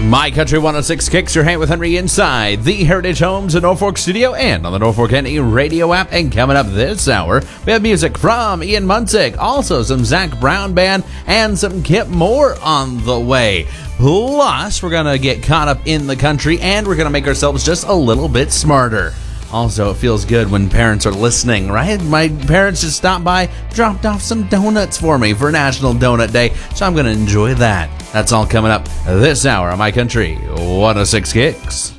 My Country 106 Kicks your hand with Henry inside the Heritage Homes in Norfolk studio and on the Norfolk NE radio app. And coming up this hour, we have music from Ian Munsick, also some Zach Brown Band, and some Kip Moore on the way. Plus, we're going to get caught up in the country, and we're going to make ourselves just a little bit smarter. Also, it feels good when parents are listening, right? My parents just stopped by, dropped off some donuts for me for National Donut Day, so I'm going to enjoy that. That's all coming up this hour on My Country 106 Kicks.